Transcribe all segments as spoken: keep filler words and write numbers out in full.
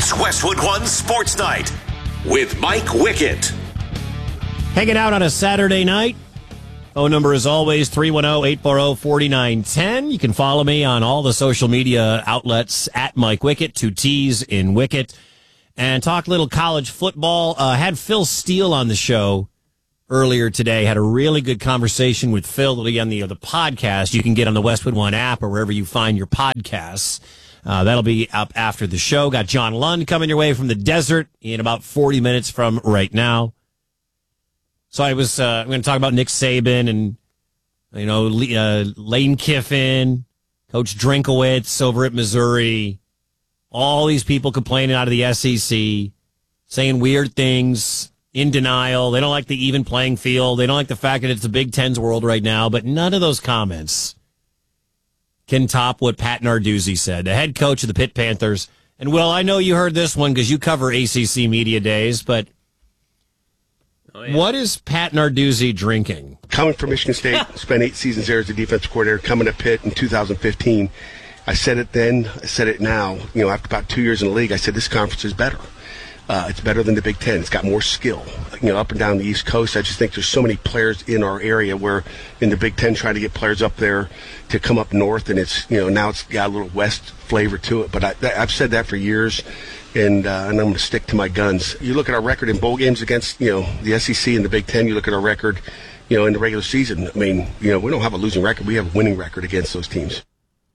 It's Westwood One Sports Night with Mike Wickett. Hanging out on a Saturday night. Phone number is always three one zero, eight four zero, four nine one zero. You can follow me on all the social media outlets at Mike Wickett, two T's in Wickett. And talk a little college football. Uh, had Phil Steele on the show earlier today. Had a really good conversation with Phil on the, the podcast. You can get on the Westwood One app or wherever you find your podcasts. Uh, that'll be up after the show. Got John Lund coming your way from the desert in about forty minutes from right now. So I was, uh, I'm going to talk about Nick Saban and, you know, uh, Lane Kiffin, Coach Drinkowitz over at Missouri. All these people complaining out of the S E C, saying weird things, in denial. They don't like the even playing field. They don't like the fact that it's the Big Ten's world right now. But none of those comments can top what Pat Narduzzi said, the head coach of the Pitt Panthers. And, Will, I know you heard this one because you cover A C C media days, but oh, yeah. What is Pat Narduzzi drinking? Coming from Michigan State, spent eight seasons there as a defensive coordinator, coming to Pitt in two thousand fifteen. I said it then, I said it now. You know, after about two years in the league, I said this conference is better. Uh, it's better than the Big Ten. It's got more skill. You know, up and down the East Coast, I just think there's so many players in our area where in the Big Ten trying to get players up there to come up north, and it's, you know, now it's got a little West flavor to it. But I, I've said that for years, and, uh, and I'm going to stick to my guns. You look at our record in bowl games against, you know, the S E C and the Big Ten. You look at our record, you know, in the regular season. I mean, you know, we don't have a losing record. We have a winning record against those teams.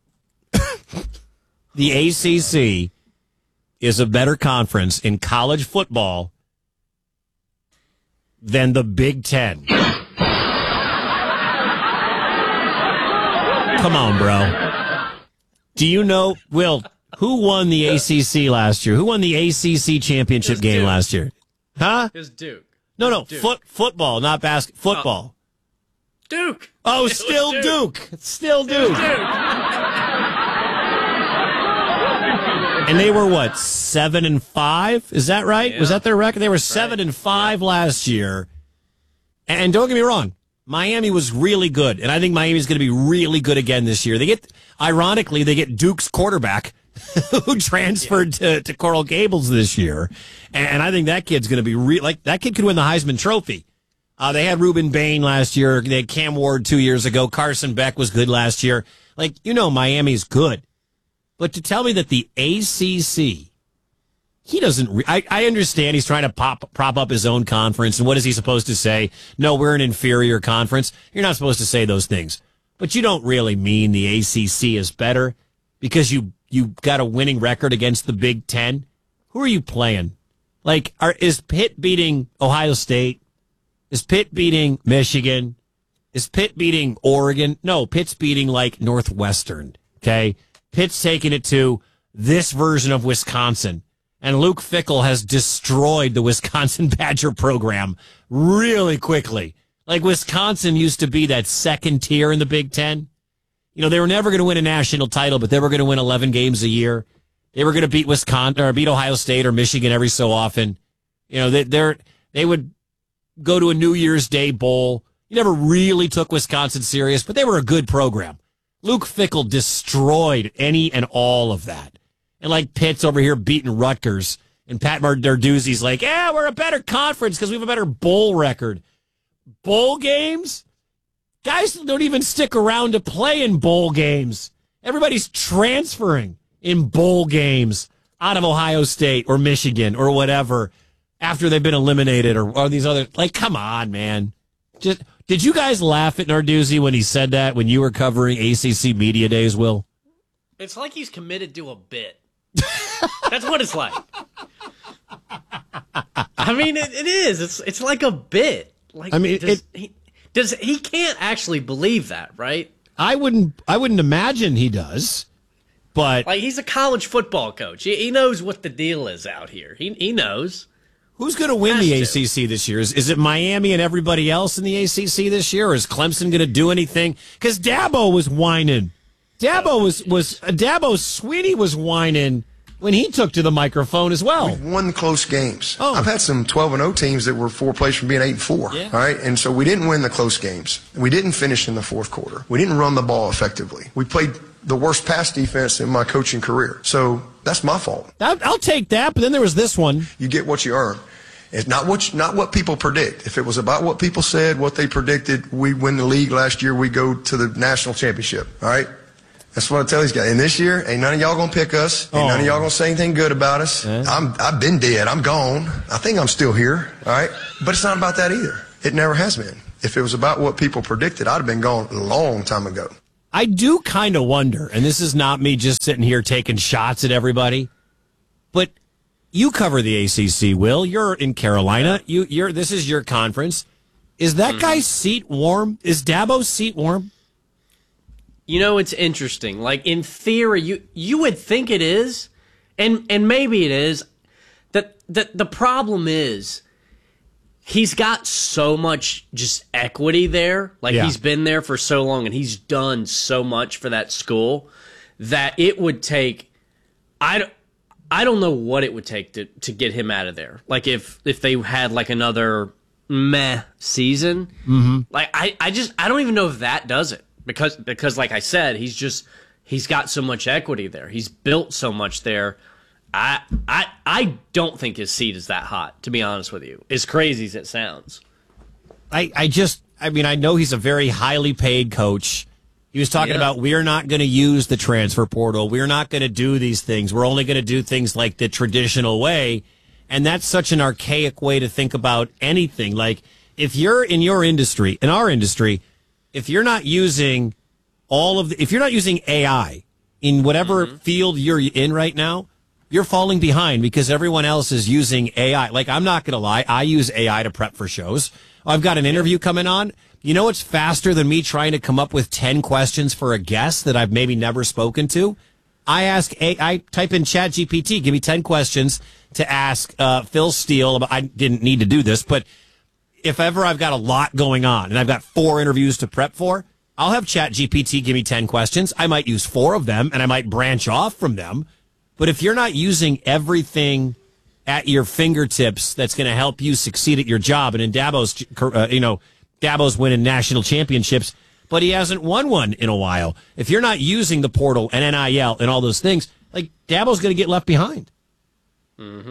The A C C is a better conference in college football than the Big Ten. Come on, bro. Do you know, Will, who won the A C C last year? Who won the A C C championship game Duke. last year? Huh? It was Duke. No, no, Duke. foot football, not basketball. Football. Oh. Duke. Oh, It still was Duke. Duke. It's still It was Duke. Duke. And they were what, seven and five? Is that right? Yeah. Was that their record? They were seven right. and five yeah. last year. And don't get me wrong, Miami was really good, and I think Miami's going to be really good again this year. They get, ironically, they get Duke's quarterback who transferred yeah. to, to Coral Gables this year, and I think that kid's going to be re- like that kid could win the Heisman Trophy. Uh, they had Reuben Bain last year. They had Cam Ward two years ago. Carson Beck was good last year. Like, you know, Miami's good. But to tell me that the A C C, he doesn't, re- I, I understand he's trying to pop, prop up his own conference. And what is he supposed to say? No, we're an inferior conference. You're not supposed to say those things. But you don't really mean the A C C is better because you, you got a winning record against the Big Ten. Who are you playing? Like, are, is Pitt beating Ohio State? Is Pitt beating Michigan? Is Pitt beating Oregon? No, Pitt's beating, like, Northwestern, okay? Pitt's taking it to this version of Wisconsin. And Luke Fickell has destroyed the Wisconsin Badger program really quickly. Like, Wisconsin used to be that second tier in the Big Ten. You know, they were never going to win a national title, but they were going to win eleven games a year. They were going to beat Wisconsin or beat Ohio State or Michigan every so often. You know, they, they're, they would go to a New Year's Day bowl. You never really took Wisconsin serious, but they were a good program. Luke Fickell destroyed any and all of that. And like Pitt's over here beating Rutgers, and Pat Narduzzi's like, yeah, we're a better conference because we have a better bowl record. Bowl games? Guys don't even stick around to play in bowl games. Everybody's transferring in bowl games out of Ohio State or Michigan or whatever after they've been eliminated or, or these other, like, come on, man. Just, did you guys laugh at Narduzzi when he said that when you were covering A C C Media Days, Will? It's like he's committed to a bit. That's what it's like. I mean, it, it is. It's it's like a bit. Like, I mean, does, it, he does he can't actually believe that, right? I wouldn't. I wouldn't imagine he does. But like, he's a college football coach. He, he knows what the deal is out here. He he knows. Who's going to win Has the to. A C C this year? Is, is it Miami and everybody else in the A C C this year, or is Clemson going to do anything? Because Dabo was whining. Dabo was was Dabo Sweeney was whining when he took to the microphone as well. We won close games. Oh. I've had some twelve and oh teams that were four plays from being eight and four. Yeah. All right, and so we didn't win the close games. We didn't finish in the fourth quarter. We didn't run the ball effectively. We played the worst pass defense in my coaching career. So that's my fault. I'll, I'll take that. But then there was this one. You get what you earn. It's not what you, not what people predict. If it was about what people said, what they predicted, we win the league last year, we go to the national championship. All right? That's what I tell these guys. And this year, ain't none of y'all going to pick us. Ain't oh. none of y'all going to say anything good about us. Eh? I'm, I've been dead. I'm gone. I think I'm still here. All right? But it's not about that either. It never has been. If it was about what people predicted, I'd have been gone a long time ago. I do kind of wonder, and this is not me just sitting here taking shots at everybody, but you cover the A C C, Will. You're in Carolina. You, you're. This is your conference. Is that mm-hmm. guy's seat warm? Is Dabo's seat warm? You know, it's interesting. Like, in theory, you you would think it is, and and maybe it is. That the, the problem is, he's got so much just equity there. Like, yeah. he's been there for so long, and he's done so much for that school that it would take... I don't, I don't know what it would take to, to get him out of there. Like, if, if they had, like, another meh season. Mm-hmm. Like, I, I just... I don't even know if that does it. Because, because, like I said, he's just... He's got so much equity there. He's built so much there. I I I don't think his seat is that hot, to be honest with you. As crazy as it sounds. I, I just, I mean, I know he's a very highly paid coach. He was talking yeah. about we're not going to use the transfer portal. We're not going to do these things. We're only going to do things like the traditional way. And that's such an archaic way to think about anything. Like, if you're in your industry, in our industry, if you're not using all of the, if you're not using A I in whatever mm-hmm. field you're in right now, you're falling behind because everyone else is using A I. Like, I'm not going to lie. I use A I to prep for shows. I've got an interview coming on. You know what's faster than me trying to come up with ten questions for a guest that I've maybe never spoken to? I ask A I, I type in Chat G P T, give me ten questions to ask uh, Phil Steele about. I didn't need to do this, but if ever I've got a lot going on and I've got four interviews to prep for, I'll have Chat G P T give me ten questions. I might use four of them and I might branch off from them. But if you're not using everything at your fingertips that's going to help you succeed at your job, and in Dabo's, uh, you know, Dabo's winning national championships, but he hasn't won one in a while. If you're not using the portal and N I L and all those things, like, Dabo's going to get left behind. Mm-hmm.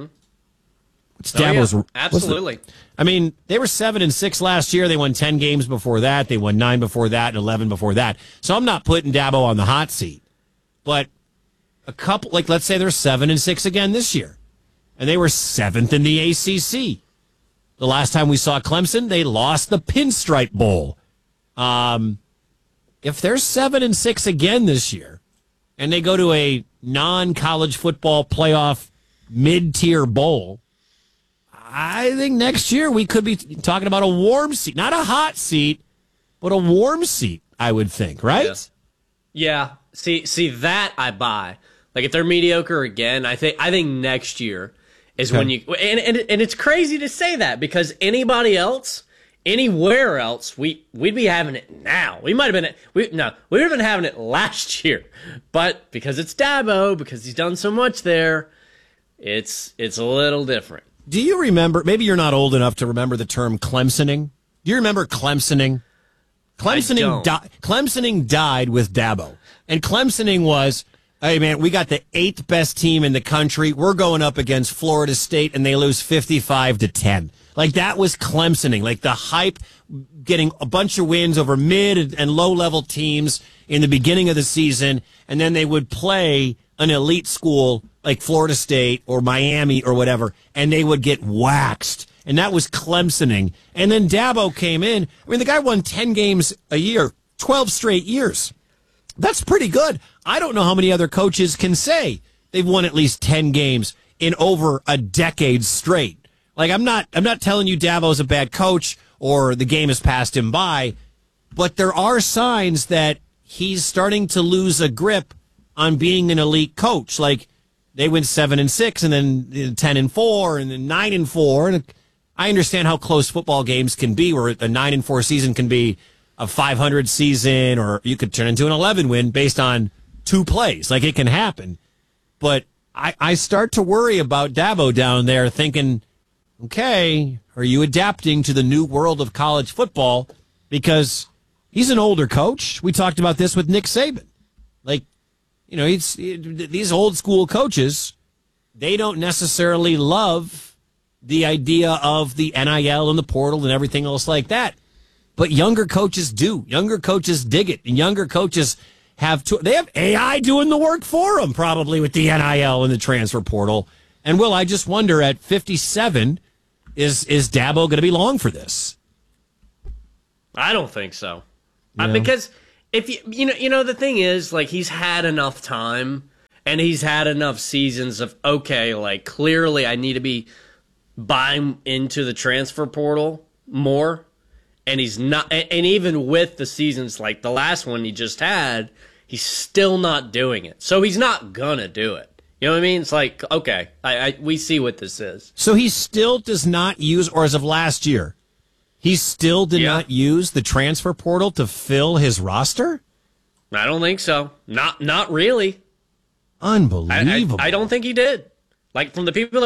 It's Dabo's, oh, yeah. Absolutely. The, I mean, they were seven and six last year. They won ten games before that. They won nine before that and eleven before that. So I'm not putting Dabo on the hot seat, but a couple, like, let's say they're seven and six again this year, and they were seventh in the A C C. The last time we saw Clemson, they lost the Pinstripe Bowl. Um, if they're seven and six again this year, and they go to a non-college football playoff mid-tier bowl, I think next year we could be talking about a warm seat, not a hot seat, but a warm seat. I would think, right? Yeah. yeah. See, see that I buy. Like, if they're mediocre again, I think I think next year is okay. when you and, and and it's crazy to say that because anybody else, anywhere else, we we'd be having it now. We might have been we no, we would have been having it last year, but because it's Dabo, because he's done so much there, it's it's a little different. Do you remember? Maybe you're not old enough to remember the term Clemsoning. Do you remember Clemsoning? Clemsoning, di- Clemsoning died with Dabo, and Clemsoning was. Hey, man, we got the eighth best team in the country. We're going up against Florida State, and they lose fifty-five to ten. Like, that was Clemsoning. Like, the hype, getting a bunch of wins over mid and low-level teams in the beginning of the season, and then they would play an elite school like Florida State or Miami or whatever, and they would get waxed. And that was Clemsoning. And then Dabo came in. I mean, the guy won ten games a year, twelve straight years. That's pretty good. I don't know how many other coaches can say they've won at least ten games in over a decade straight. Like, I'm not I'm not telling you Dabo's a bad coach or the game has passed him by, but there are signs that he's starting to lose a grip on being an elite coach. Like, they went seven and six and then ten and four and then nine and four. And I understand how close football games can be, where a nine and four season can be a five hundred season, or you could turn into an eleven win based on two plays. Like, it can happen. But I, I start to worry about Dabo down there thinking, okay, are you adapting to the new world of college football? Because he's an older coach. We talked about this with Nick Saban. Like, you know, he's, these old school coaches, they don't necessarily love the idea of the N I L and the portal and everything else like that. But younger coaches do. Younger coaches dig it. And younger coaches have to, they have A I doing the work for them, probably with the N I L and the transfer portal. And Will, I just wonder at fifty-seven, is is Dabo going to be long for this? I don't think so. Yeah. Uh, because if you you know you know the thing is, like, he's had enough time and he's had enough seasons of, okay, like, clearly I need to be buying into the transfer portal more. And he's not, and even with the seasons like the last one he just had, he's still not doing it. So he's not gonna do it. You know what I mean? It's like, okay, I, I we see what this is. So he still does not use, or as of last year, he still did Yeah. not use the transfer portal to fill his roster? I don't think so. Not not really. Unbelievable. I, I, I don't think he did. Like, from the people that